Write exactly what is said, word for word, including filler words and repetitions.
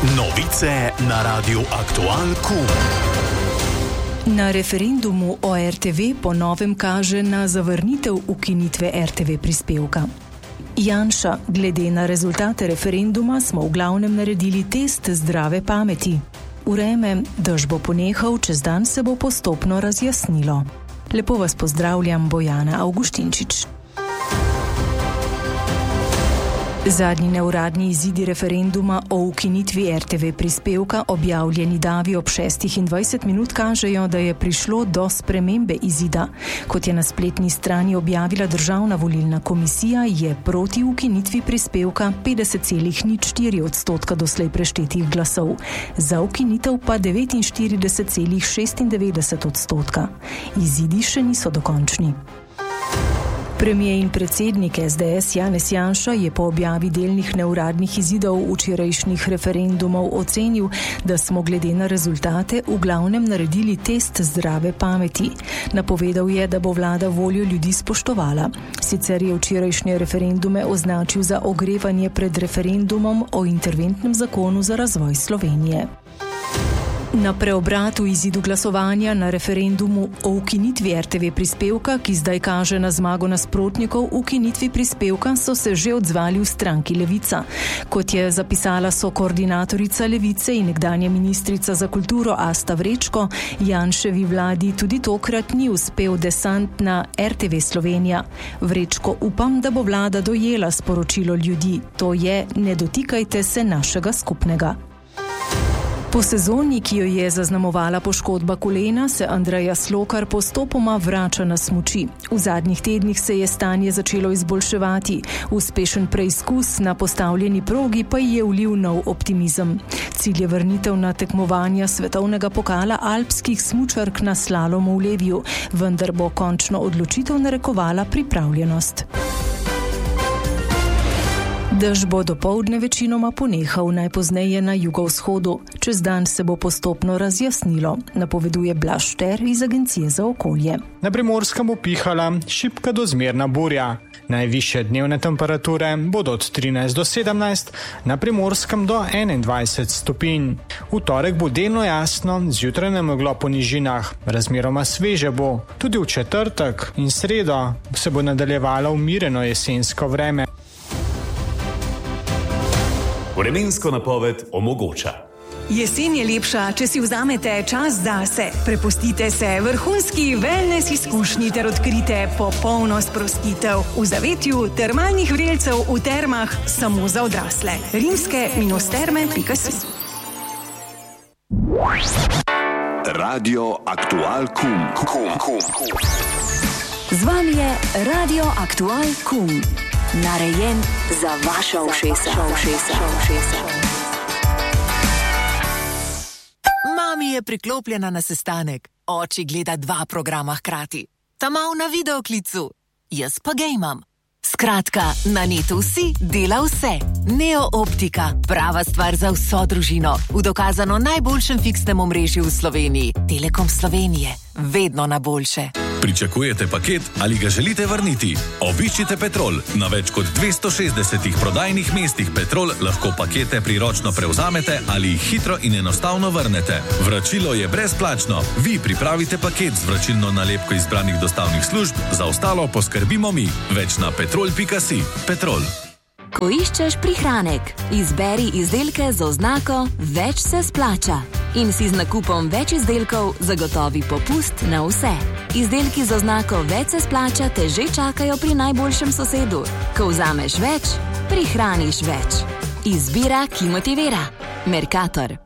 Novice na Radiu Aktual Kum. Na referendumu o er te ve po novem kaže na zavrnitev ukinitve er te ve prispevka. Janša, glede na rezultate referenduma smo v glavnem naredili test zdrave pameti. Vreme, dež bo ponehal, čez dan se bo postopno razjasnilo. Lepo vas pozdravljam, Bojana Avguštinčič. Zadnji neuradni izidi referenduma o ukinitvi er te ve prispevka, objavljeni davi ob šestih in dvajset minut, kažejo, da je prišlo do spremembe izida. Kot je na spletni strani objavila Državna volilna komisija, je proti ukinitvi prispevka petdeset celih nič štiri odstotka doslej preštetih glasov, za ukinitev pa devetinštirideset celih šestindevetdeset odstotka. Izidi še niso dokončni. Premier in predsednik es de es Janez Janša je po objavi delnih neuradnih izidov včerajšnjih referendumov ocenil, da smo glede na rezultate v glavnem naredili test zdrave pameti. Napovedal je, da bo vlada voljo ljudi spoštovala. Sicer je včerajšnje referendume označil za ogrevanje pred referendumom o interventnem zakonu za razvoj Slovenije. Na preobratu izidu glasovanja na referendumu o ukinitvi er te ve prispevka, ki zdaj kaže na zmago nasprotnikov ukinitvi prispevka, so se že odzvali v stranki Levica. Kot je zapisala sokoordinatorica Levice in nekdanja ministrica za kulturo Asta Vrečko, Janševi vladi tudi tokrat ni uspel desant na er te ve Slovenija. Vrečko, upam, da bo vlada dojela sporočilo ljudi, to je: ne dotikajte se našega skupnega. Po sezoni, ki jo je zaznamovala poškodba kolena, se Andreja Slokar postopoma vrača na smuči. V zadnjih tednih se je stanje začelo izboljševati. Uspešen preizkus na postavljeni progi pa je vlil nov optimizem. Cilj je vrnitev na tekmovanja svetovnega pokala alpskih smučark na slalomu v Levju, vendar bo končno odločitev narekovala pripravljenost. Dež bo dopoldne večinoma ponehal, najpozneje na jugovzhodu. Čez dan se bo postopno razjasnilo, napoveduje Blaž Šter iz Agencije za okolje. Na Primorskem bo pihala šibka do zmerna burja. Najvišje dnevne temperature bodo od trinajst do sedemnajst, na Primorskem do enaindvajset stopinj. V torek bo delno jasno, zjutraj nameglo po nižinah, razmeroma sveže bo. Tudi v četrtek in sredo se bo nadaljevalo umireno jesensko vreme. Vremensko napoved omogoča. Jesen je lepša, če si vzamete čas zase. Prepustite se vrhunski wellness izkušnji ter odkrite popolno sprostitev v zavetju termalnih vrelcev v termah samo za odrasle. rimske terme pika si. Radio Aktual Kum. Kum, kum, kum. Z vami je Radio Aktual Kum. Narejen za vaša ušesa. Mami je priklopljena na sestanek. Oči gleda dva programa hkrati. Ta mal na videoklicu. Jaz pa gejmam. Skratka, na netu si dela vse. Neo Optika. Prava stvar za vso družino. V dokazano najboljšem fiksnem omrežju v Sloveniji. Telekom Slovenije. Vedno na boljše. Pričakujete paket ali ga želite vrniti? Obiščite Petrol. Na več kot dvesto šestdesetih prodajnih mestih Petrol lahko pakete priročno prevzamete ali jih hitro in enostavno vrnete. Vračilo je brezplačno. Vi pripravite paket z vračilno nalepko izbranih dostavnih služb, za ostalo poskrbimo mi. Več na petrol pika si. Petrol. Ko iščeš prihranek, izberi izdelke z oznako Več se splača. In si z nakupom več izdelkov zagotovi popust na vse. Izdelki z oznako Več se splača te že čakajo pri najboljšem sosedu. Ko vzameš več, prihraniš več. Izbira, ki motivira. Mercator.